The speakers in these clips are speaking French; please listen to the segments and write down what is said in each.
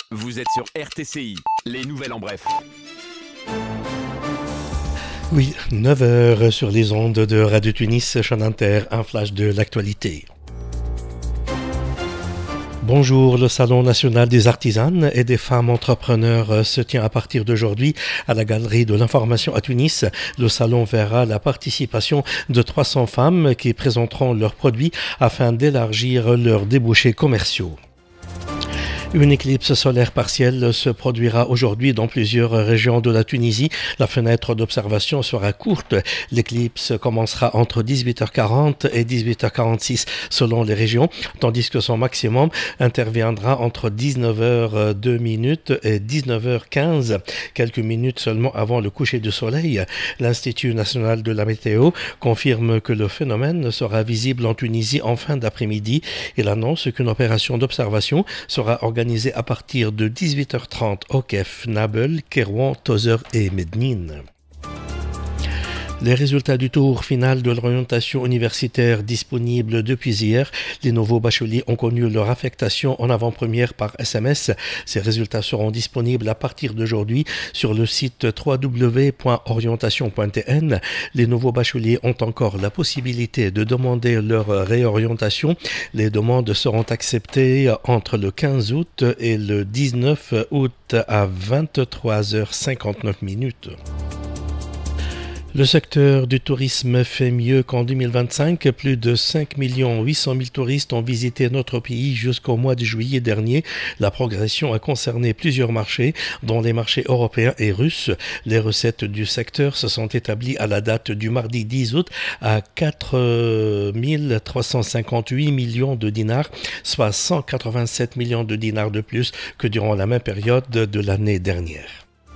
Vous êtes sur RTCI, les nouvelles en bref. Oui, 9 heures sur les ondes de Radio Tunis, Chaîne Inter, un flash de l'actualité. Bonjour, le Salon national des artisanes et des femmes entrepreneurs se tient à partir d'aujourd'hui à la Galerie de l'Information à Tunis. Le salon verra la participation de 300 femmes qui présenteront leurs produits afin d'élargir leurs débouchés commerciaux. Une éclipse solaire partielle se produira aujourd'hui dans plusieurs régions de la Tunisie. La fenêtre d'observation sera courte. L'éclipse commencera entre 18h40 et 18h46 selon les régions, tandis que son maximum interviendra entre 19h02 et 19h15, quelques minutes seulement avant le coucher du soleil. L'Institut national de la météo confirme que le phénomène sera visible en Tunisie en fin d'après-midi. Il annonce qu'une opération d'observation sera organisée à partir de 18h30 au Kef, Nabel, Kérouan, Tozeur et Mednine. Les résultats du tour final de l'orientation universitaire disponibles depuis hier. Les nouveaux bacheliers ont connu leur affectation en avant-première par SMS. Ces résultats seront disponibles à partir d'aujourd'hui sur le site www.orientation.tn. Les nouveaux bacheliers ont encore la possibilité de demander leur réorientation. Les demandes seront acceptées entre le 15 août et le 19 août à 23h59. Le secteur du tourisme fait mieux qu'en 2025. Plus de 5 800 000 touristes ont visité notre pays jusqu'au mois de juillet dernier. La progression a concerné plusieurs marchés, dont les marchés européens et russes. Les recettes du secteur se sont établies à la date du mardi 10 août à 4 358 millions de dinars, soit 187 millions de dinars de plus que durant la même période de l'année dernière.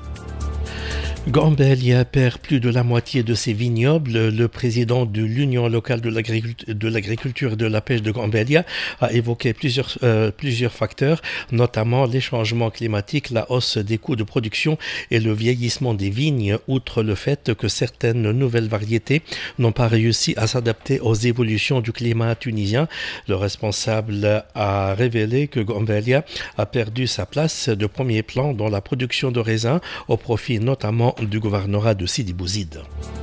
Gambélia perd plus de la moitié de ses vignobles. Le président de l'Union locale de l'agriculture et de la pêche de Gambélia a évoqué plusieurs facteurs, notamment les changements climatiques, la hausse des coûts de production et le vieillissement des vignes, outre le fait que certaines nouvelles variétés n'ont pas réussi à s'adapter aux évolutions du climat tunisien. Le responsable a révélé que Gambélia a perdu sa place de premier plan dans la production de raisins au profit notamment du gouvernorat de Sidi Bouzid.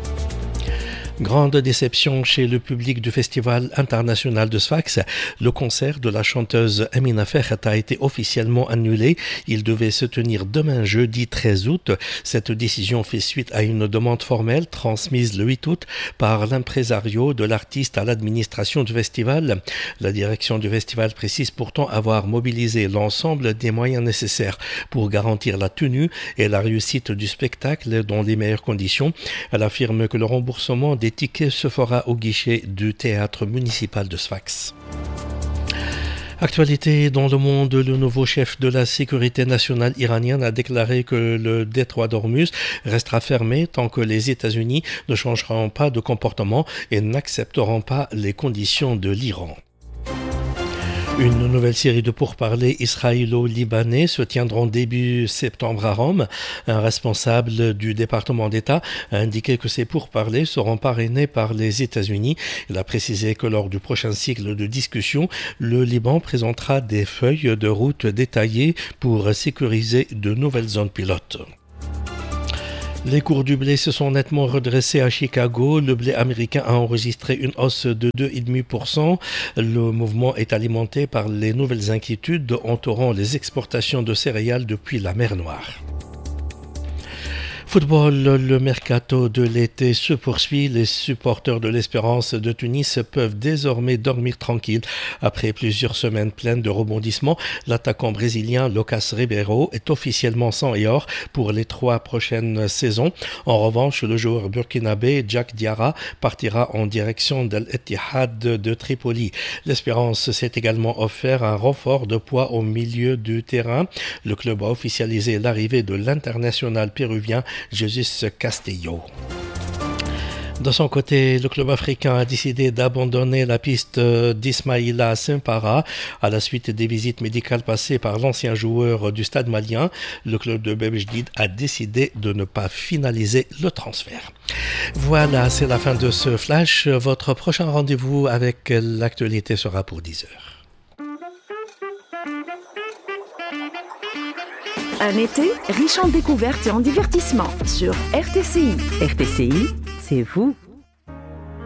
Grande déception chez le public du Festival international de Sfax. Le concert de la chanteuse Amina Ferhat a été officiellement annulé. Il devait se tenir demain jeudi 13 août. Cette décision fait suite à une demande formelle transmise le 8 août par l'impresario de l'artiste à l'administration du festival. La direction du festival précise pourtant avoir mobilisé l'ensemble des moyens nécessaires pour garantir la tenue et la réussite du spectacle dans les meilleures conditions. Elle affirme que le remboursement des tickets se fera au guichet du théâtre municipal de Sfax. Actualité dans le monde, le nouveau chef de la sécurité nationale iranienne a déclaré que le détroit d'Ormuz restera fermé tant que les États-Unis ne changeront pas de comportement et n'accepteront pas les conditions de l'Iran. Une nouvelle série de pourparlers israélo-libanais se tiendront début septembre à Rome. Un responsable du département d'État a indiqué que ces pourparlers seront parrainés par les États-Unis. Il a précisé que lors du prochain cycle de discussion, le Liban présentera des feuilles de route détaillées pour sécuriser de nouvelles zones pilotes. Les cours du blé se sont nettement redressés à Chicago. Le blé américain a enregistré une hausse de 2,5%. Le mouvement est alimenté par les nouvelles inquiétudes entourant les exportations de céréales depuis la mer Noire. Football, le mercato de l'été se poursuit. Les supporters de l'Espérance de Tunis peuvent désormais dormir tranquilles. Après plusieurs semaines pleines de rebondissements, l'attaquant brésilien Lucas Ribeiro est officiellement sans or pour les 3 prochaines saisons. En revanche, le joueur burkinabé Jack Diarra partira en direction de l'Etihad de Tripoli. L'Espérance s'est également offert un renfort de poids au milieu du terrain. Le club a officialisé l'arrivée de l'international péruvien Jesus Castillo. De son côté, le club africain a décidé d'abandonner la piste d'Ismaïla Sempara à la suite des visites médicales passées par l'ancien joueur du Stade malien. Le club de Bebjdid a décidé de ne pas finaliser le transfert. Voilà, c'est la fin de ce flash. Votre prochain rendez-vous avec l'actualité sera pour 10h. Un été riche en découvertes et en divertissements sur RTCI. RTCI, c'est vous.